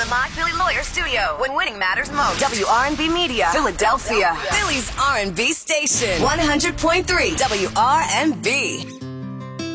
the My Philly Lawyer studio when winning matters most. WRNB Media, Philadelphia. Philly's R&B station. 100.3 WRNB.